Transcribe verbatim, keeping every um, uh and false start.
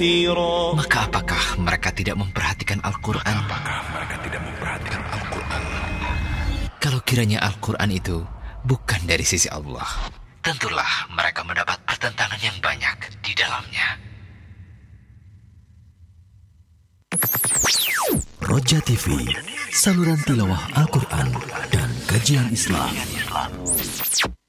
كثيرا. Maka apakah mereka tidak memperhatikan Al-Quran? Apakah mereka tidak memperhatikan Al-Quran? Kalau kiranya Al-Quran itu bukan dari sisi Allah, tentulah mereka mendapat pertentangan yang banyak di dalamnya. Roja T V, saluran tilawah Al-Quran dan kajian Islam.